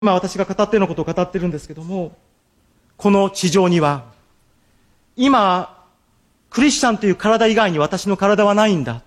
今私が語っているようなことを語っているんですけども、この地上には、今、クリスチャンという体以外に私の体はないんだ。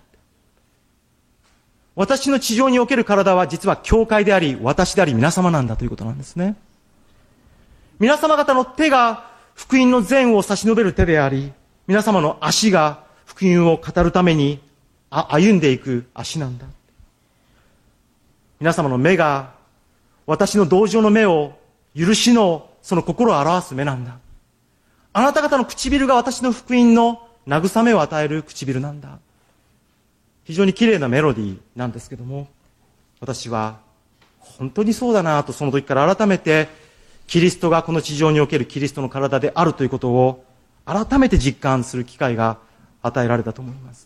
私の地上における体は実は教会であり、私であり、皆様なんだということなんですね。皆様方の手が福音の善を差し伸べる手であり、皆様の足が福音を語るために歩んでいく足なんだ。皆様の目が私の同情の目を、許しのその心を表す目なんだ。あなた方の唇が私の福音の慰めを与える唇なんだ。非常に綺麗なメロディーなんですけども、私は本当にそうだなとその時から改めてキリストがこの地上におけるキリストの体であるということを改めて実感する機会が与えられたと思います。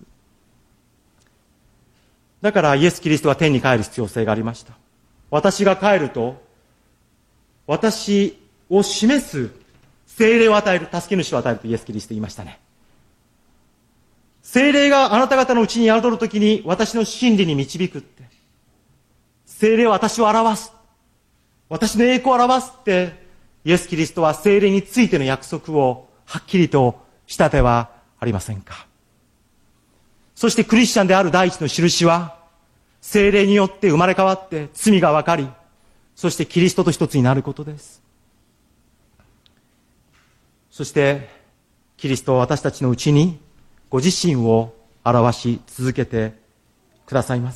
だからイエス・キリストは天に帰る必要性がありました。私が帰ると、私を示す聖霊を与える、助け主を与えるとイエス・キリスト言いましたね。聖霊があなた方のうちに宿るときに私の真理に導くって。聖霊は私を表す。私の栄光を表すって、イエス・キリストは聖霊についての約束をはっきりとしたではありませんか。そしてクリスチャンである第一の印は、聖霊によって生まれ変わって罪が分かり、そしてキリストと一つになることです。そしてキリストは私たちのうちにご自身を表し続けてくださいます。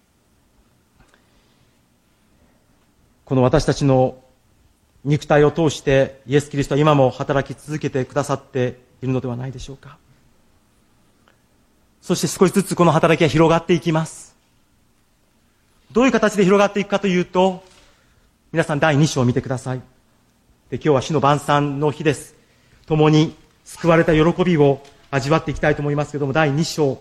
この私たちの肉体を通してイエス・キリストは今も働き続けてくださっているのではないでしょうか。そして少しずつこの働きが広がっていきます。どういう形で広がっていくかというと、皆さん第2章を見てください。で、今日は主の晩餐の日です。共に救われた喜びを味わっていきたいと思いますけれども、第2章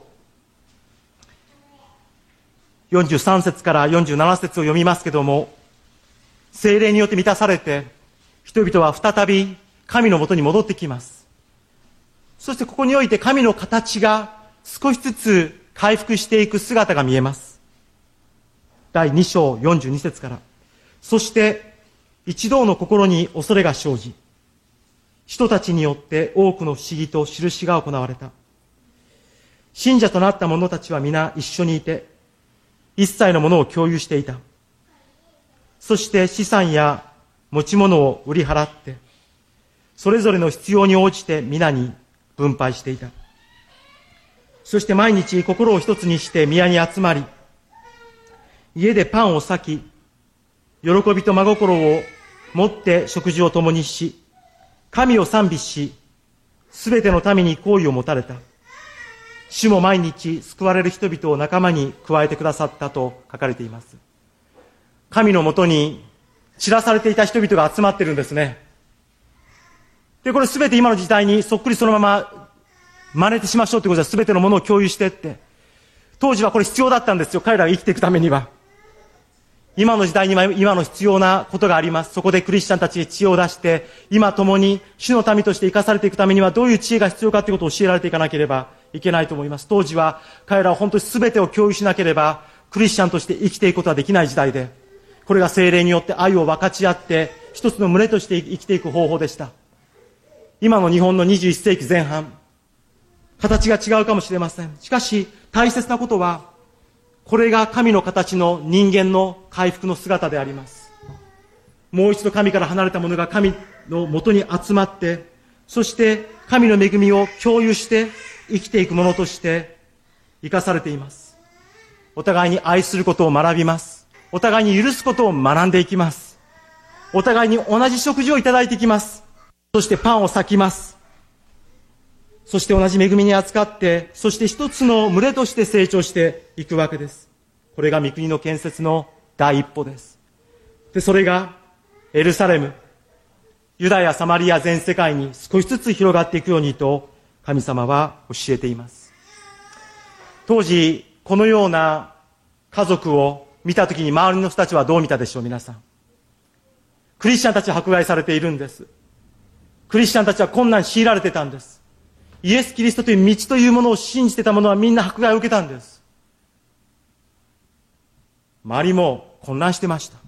43節から47節を読みますけれども、聖霊によって満たされて人々は再び神のもとに戻ってきます。そしてここにおいて神の形が少しずつ回復していく姿が見えます。第2章42節から。そして一同の心に恐れが生じ、人たちによって多くの不思議と印が行われた。信者となった者たちは皆一緒にいて、一切のものを共有していた。そして資産や持ち物を売り払って、それぞれの必要に応じて皆に分配していた。そして毎日心を一つにして宮に集まり、家でパンを裂き、喜びと真心を持って食事を共にし、神を賛美し、すべての民に好意を持たれた。主も毎日救われる人々を仲間に加えてくださったと書かれています。神のもとに散らされていた人々が集まってるんですね。で、これすべて今の時代にそっくりそのまま真似てしましょうということです。すべてのものを共有してって。当時はこれ必要だったんですよ。彼らが生きていくためには。今の時代には今の必要なことがあります。そこでクリスチャンたちへ知恵を出して、今共に主の民として生かされていくためにはどういう知恵が必要かということを教えられていかなければいけないと思います。当時は彼らは本当に全てを共有しなければクリスチャンとして生きていくことはできない時代で、これが聖霊によって愛を分かち合って一つの群れとして生きていく方法でした。今の日本の21世紀前半、形が違うかもしれません。しかし大切なことは、これが神の形の人間の回復の姿であります。もう一度神から離れた者が神の元に集まって、そして神の恵みを共有して生きていくものとして生かされています。お互いに愛することを学びます。お互いに許すことを学んでいきます。お互いに同じ食事をいただいていきます。そしてパンを裂きます。そして同じ恵みに扱って、そして一つの群れとして成長していくわけです。これが御国の建設の第一歩です。で、それがエルサレム、ユダヤ、サマリア全世界に少しずつ広がっていくようにと神様は教えています。当時、このような家族を見たときに周りの人たちはどう見たでしょう、皆さん。クリスチャンたちは迫害されているんです。クリスチャンたちは困難強いられてたんです。イエス・キリストという道というものを信じてた者はみんな迫害を受けたんです。周りも混乱してました。